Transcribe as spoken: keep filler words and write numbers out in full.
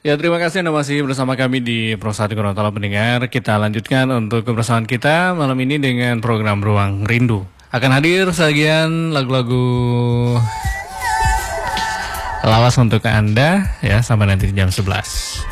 Ya, terima kasih Anda masih bersama kami di Pro satu Gorontalo pendengar. Kita lanjutkan untuk kebersamaan kita malam ini dengan program Ruang Rindu. Akan hadir sebagian lagu-lagu lawas untuk Anda ya sampai nanti jam sebelas.